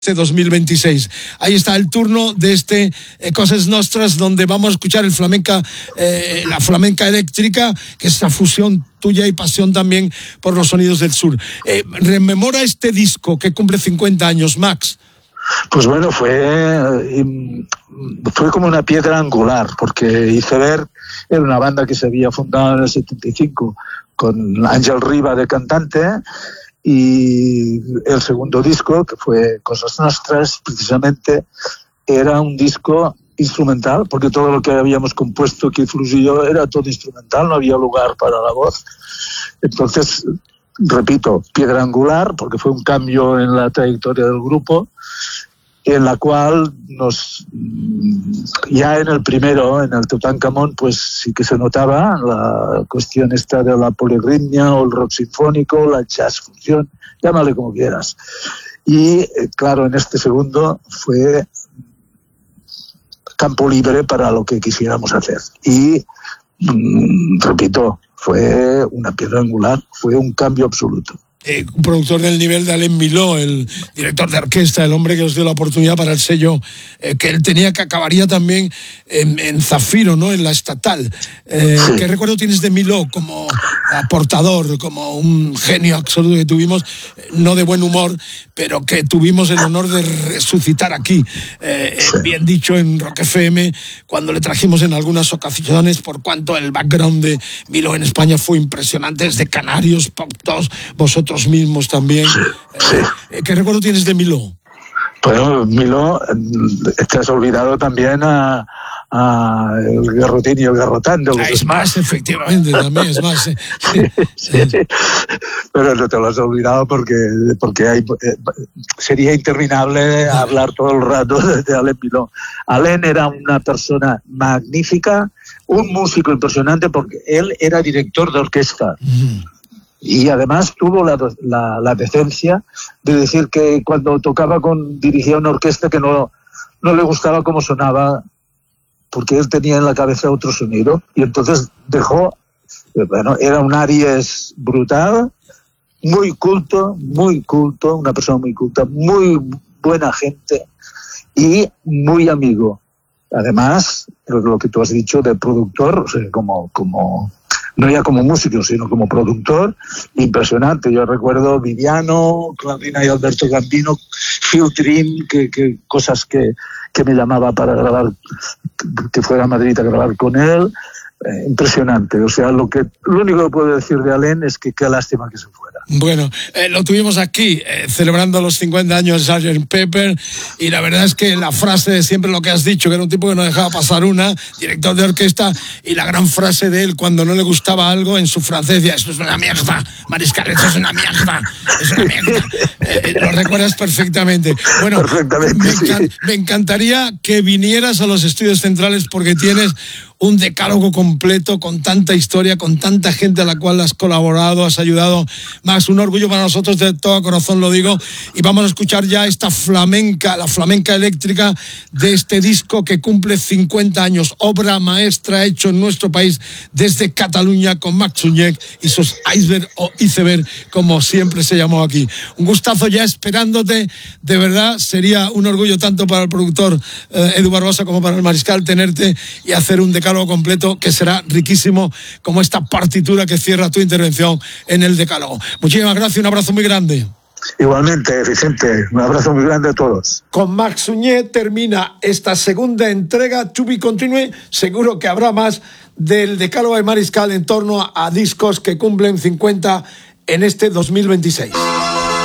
2026. Ahí está el turno de este Coses Nostras, donde vamos a escuchar el la flamenca eléctrica, que es esa fusión tuya y pasión también por los sonidos del sur. Rememora este disco que cumple 50 años, Max. Pues bueno, fue como una piedra angular, porque Iceberg era una banda que se había fundado en el 75 con Ángel Riba de cantante, y el segundo disco, que fue Coses Nostras, precisamente era un disco instrumental, porque todo lo que habíamos compuesto, Keith Luz y yo, era todo instrumental, no había lugar para la voz. Entonces, repito, piedra angular, porque fue un cambio en la trayectoria del grupo, en la cual ya en el primero, en el Tutankamón, pues sí que se notaba la cuestión esta de la polirritmia o el rock sinfónico, la jazz fusión, llámale como quieras. Y claro, en este segundo fue campo libre para lo que quisiéramos hacer. Y repito, fue una piedra angular, fue un cambio absoluto. Un productor del nivel de Alain Miló, el director de orquesta, el hombre que nos dio la oportunidad para el sello que él tenía, que acabaría también en Zafiro, ¿no? En la estatal. Sí. ¿Qué recuerdo tienes de Miló como aportador, como un genio absoluto que tuvimos, no de buen humor, pero que tuvimos el honor de resucitar aquí, bien dicho, en Rock FM, cuando le trajimos en algunas ocasiones, por cuanto el background de Miló en España fue impresionante, desde Canarios, Pop 2, vosotros mismos también. Sí. ¿Qué recuerdo tienes de Miló? Bueno, Miló, te has olvidado también a el Garrotín y el Garrotán de los Es más, efectivamente, también es más. Sí. Pero no te lo has olvidado porque sería interminable hablar todo el rato de Alain Miló. Alain era una persona magnífica, un músico impresionante, porque él era director de orquesta. Y además tuvo la decencia de decir que cuando dirigía una orquesta, que no le gustaba cómo sonaba, porque él tenía en la cabeza otro sonido. Y entonces era un Aries brutal, muy culto, una persona muy culta, muy buena gente y muy amigo. Además, lo que tú has dicho de productor, o sea, como no ya como músico, sino como productor, impresionante. Yo recuerdo Viviano, Claudina y Alberto Gambino, Phil Trim, que cosas que me llamaba para grabar, que fuera a Madrid a grabar con él. Impresionante. O sea, lo único que puedo decir de Alain es que qué lástima que se fuera. Bueno, lo tuvimos aquí celebrando los 50 años de Sgt. Pepper, y la verdad es que la frase de siempre, lo que has dicho, que era un tipo que no dejaba pasar una, director de orquesta, y la gran frase de él cuando no le gustaba algo en su francés, decía: esto es una mierda, Mariscal, esto es una mierda, es una mierda. Lo recuerdas perfectamente. Bueno, perfectamente, me encantaría que vinieras a los estudios centrales, porque tienes un decálogo completo con tanta historia, con tanta gente a la cual has colaborado, has ayudado. Más un orgullo para nosotros, de todo corazón lo digo. Y vamos a escuchar ya esta la flamenca eléctrica de este disco que cumple 50 años, obra maestra hecho en nuestro país desde Cataluña, con Max Suñé y sus Iceberg, o Iceberg, como siempre se llamó aquí. Un gustazo ya esperándote, de verdad. Sería un orgullo tanto para el productor Edu Barbosa como para el Mariscal tenerte y hacer un decálogo completo que será riquísimo, como esta partitura que cierra tu intervención en el decálogo. Muchísimas gracias, un abrazo muy grande. Igualmente, Vicente, un abrazo muy grande a todos. Con Max Suñé termina esta segunda entrega, To Be Continue. Seguro que habrá más del decálogo de Mariscal en torno a discos que cumplen 50 en este 2026.